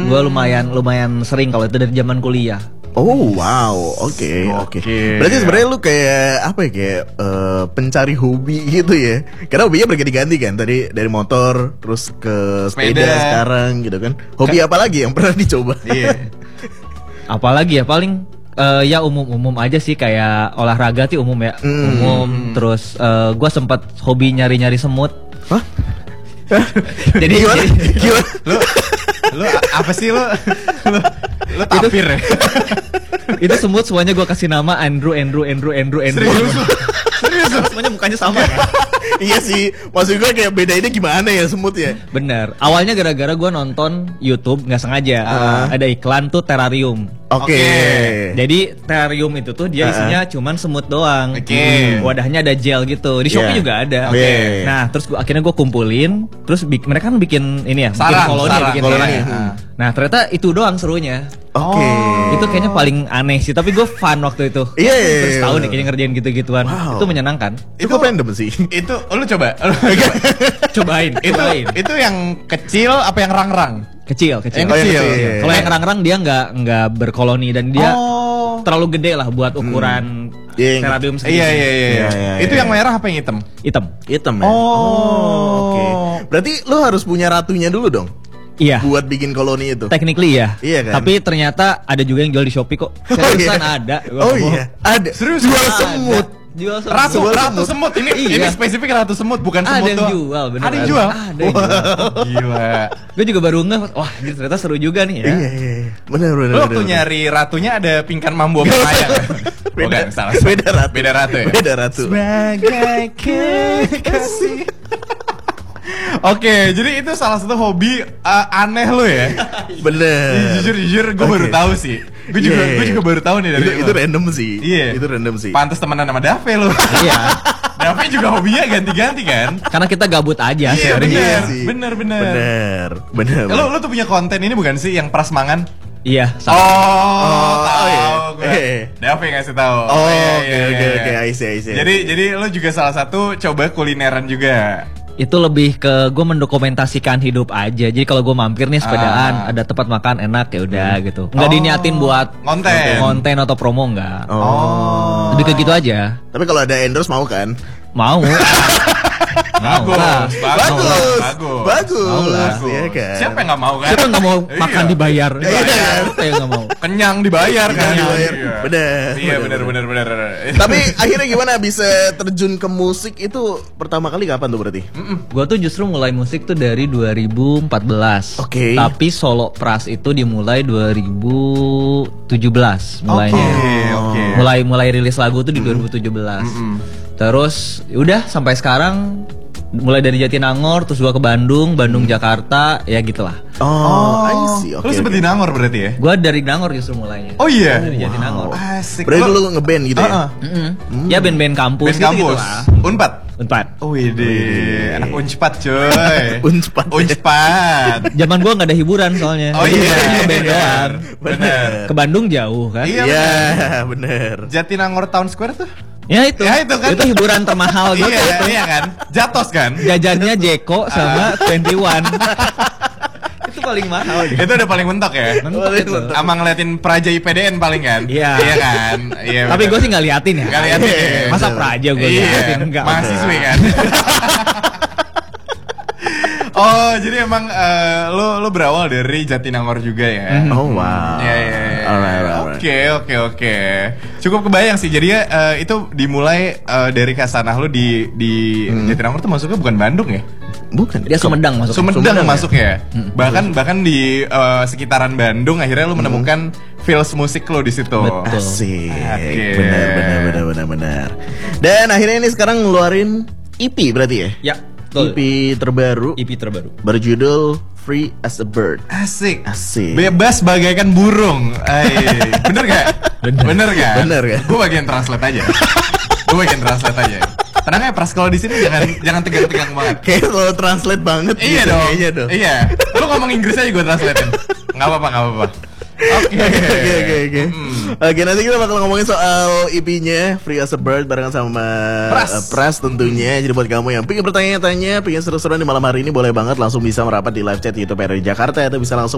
Gue lumayan sering kalau itu dari zaman kuliah. Oh wow, oke. Berarti sebenarnya lu kayak apa ya, kayak pencari hobi gitu ya? Karena hobinya berganti-ganti kan, tadi dari motor terus ke sepeda sekarang gitu kan. Hobi apa lagi yang pernah dicoba? Iya. Apalagi ya paling ya umum aja sih, kayak olahraga sih umum ya. Umum. Terus gue sempat hobi nyari semut. Hah? Jadi gimana? Lu apa sih lu tapir ya? Itu semut semuanya gue kasih nama Andrew. Serius? Semuanya mukanya sama kan? Iya sih, maksud gue kayak bedainnya gimana ya semut ya? Bener. Awalnya gara-gara gue nonton YouTube nggak sengaja ada iklan tuh terrarium. Oke. Jadi terrarium itu tuh dia isinya cuman semut doang. Oke. Wadahnya ada gel gitu. Di Shopee juga ada. Oke. Nah, terus akhirnya gue kumpulin. Terus mereka kan bikin ini ya, bikin koloni. Nah, ternyata itu doang serunya. Oke. Itu kayaknya paling aneh sih, tapi gue fun waktu itu. Iya. Terus tahu nih kayaknya ngerjain gitu-gituan. Wow. Itu menyenangkan. Cukup random sih. Itu lu coba. Cobain. Itu yang kecil apa yang rang-rang? Kecil. Yang kecil. Kalau yang rang-rang dia nggak berkoloni dan dia terlalu gede lah buat ukuran terrarium segini. Iya. Itu yang merah apa yang hitam? Hitam ya. Oke. Berarti lu harus punya ratunya dulu dong. Iya. Buat bikin koloni itu. Technically ya. Iya kan? Tapi ternyata ada juga yang jual di Shopee kok. Seriusan ada. Oh iya. Ada. Serius? Jual semut. Jual semut. Ratu semut ini spesifik ratu semut, bukan ada semut yang doang. jual, bener. Ada yang jual. Ada yang jual. Gila. Gue juga baru ngeh, wah ternyata seru juga nih ya. Iya. Benar. Lu waktu nyari ratunya ada pingkan mambo apa ya? Bukan, salah. Beda ratu ya? Beda ratu. Sebagai kekasih. Oke, jadi itu salah satu hobi aneh lu ya. Bener. Jujur gue baru tahu sih. Gue juga baru tahu nih dari itu random sih. Iya. Itu random sih. Pantes temenan sama Dave lu. Iya. Dave juga hobinya ganti-ganti kan? Karena kita gabut aja Iya, sebenarnya. bener. Bener. Lu tuh punya konten ini bukan sih yang prasmangan? Iya, Tahu iya. gue. Dave ngasih tahu. Oke. I see. Jadi lu juga salah satu coba kulineran juga. Itu lebih ke gue mendokumentasikan hidup aja. Jadi kalau gue mampir nih sepedaan, ada tempat makan enak ya udah gitu. Nggak diniatin buat konten atau promo nggak. Lebih ke gitu aja. Tapi kalau ada endorse mau kan? Mau. Bagus. Iya kan? Siapa yang nggak mau kan? Siapa nggak mau makan dibayar? Dibayar. Siapa yang nggak mau? Kenyang dibayar kan? Bener. Bener. Tapi akhirnya gimana bisa terjun ke musik itu pertama kali kapan tuh berarti? Gue tuh justru mulai musik tuh dari 2014. Oke. Tapi solo pras itu dimulai 2017 mulainya. Oke. Mulai rilis lagu tuh di 2017. Terus udah sampai sekarang, mulai dari Jatinangor terus gua ke Bandung, Jakarta, ya gitulah. I see. Lu sempet di Nangor berarti ya? Gua dari Nangor justru mulainya. Oh iya. Dari Jatinangor. Asik. Berarti lu ngeband gitu ya? Ya band-band kampus. Band kampus. Unpad. Unpad. Wih, anak Unpad coy. Unpad. Zaman gua nggak ada hiburan soalnya. Oh iya. Band doang. Bener. Ke Bandung jauh kan? Iya, bener. Jatinangor Town Square tuh? Ya itu kan. Itu hiburan termahal gua. Iya kan? Jatos kan? Jajannya Jeko sama 21. Itu paling mahal gitu. Itu udah paling mentok ya? Mentok itu. Sama ngeliatin Praja IPDN paling kan? Iya kan? Iya. Tapi gue sih nggak liatin ya. Nggak liatin ya? Masa Praja gue liatin? Enggak. Mahasiswi kan? Oh, jadi emang lu berawal dari Jatinangor juga ya? Oh wow. Iya. Alright. Oke. Cukup kebayang sih. Jadi itu dimulai dari kasanah lu di Jatinangor tuh masuknya bukan Bandung ya? Bukan. Dia Sumedang masuk. Sumedang masuk ya. Bahkan di sekitaran Bandung akhirnya lu menemukan feels musik lo di situ. Asik. Benar. Dan akhirnya ini sekarang ngeluarin EP berarti ya? Ya. Betul. EP terbaru berjudul Free as a Bird. Asik. Bebas bagaikan burung. Bener gak? Bener kan? Gue bagian translate aja. Tenang ya Pras, kalau di sini jangan tegang-tegang banget. Kayak lo translate banget. Iya dong. Iya. Lo ngomong Inggris aja gue translatein. Nggak apa-apa. Oke, nanti kita bakal ngomongin soal EP-nya Free as a Bird barengan sama Pras tentunya. Jadi buat kamu yang pengen bertanya-tanya, pengen seru-seruan di malam hari ini, boleh banget langsung bisa merapat di live chat YouTube RRI Jakarta, atau bisa langsung